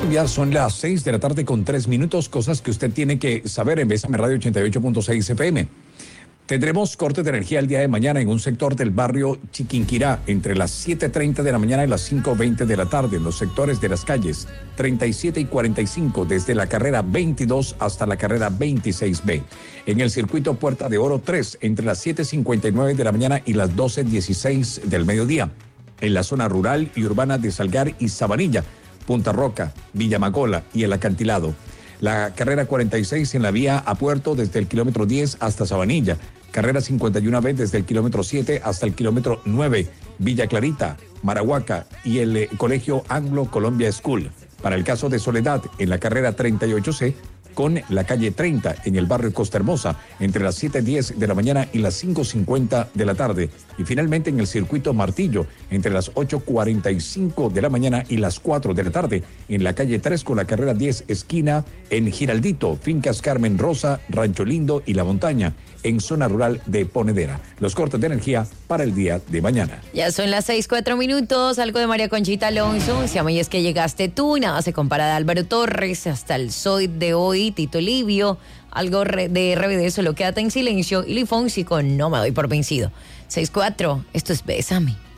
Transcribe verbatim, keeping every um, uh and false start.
Colombia, son las seis de la tarde con tres minutos, cosas que usted tiene que saber en Bésame Radio ochenta y ocho punto seis F M. Tendremos cortes de energía el día de mañana en un sector del barrio Chiquinquirá entre las siete treinta de la mañana y las cinco veinte de la tarde en los sectores de las calles treinta y siete y cuarenta y cinco desde la carrera veintidós hasta la carrera veintiséis B. En el circuito Puerta de Oro tres entre las siete cincuenta y nueve de la mañana y las doce dieciséis del mediodía. En la zona rural y urbana de Salgar y Sabanilla, Punta Roca, Villamagola y el Acantilado. La carrera cuarenta y seis en la vía a Puerto desde el kilómetro diez hasta Sabanilla. Carrera cincuenta y uno B desde el kilómetro siete hasta el kilómetro nueve, Villa Clarita, Marahuaca y el eh, Colegio Anglo Colombia School. Para el caso de Soledad, en la carrera treinta y ocho C, con la calle treinta en el barrio Costa Hermosa, entre las siete diez de la mañana y las cinco cincuenta de la tarde. Y finalmente en el circuito Martillo, entre las ocho cuarenta y cinco de la mañana y las cuatro de la tarde, en la calle tres con la carrera diez, esquina en Giraldito, Fincas Carmen Rosa, Rancho Lindo y La Montaña, en zona rural de Ponedera. Los cortes de energía para el día de mañana. Ya son las seis, cuatro minutos, algo de María Conchita Alonso. Si a mí es que llegaste tú, y nada se compara de Álvaro Torres hasta el Soy de hoy, Tito Livio, algo re- de R B D, solo quédate en silencio, y Lifonsi con No me doy por vencido. seis cuatro, esto es Bésame.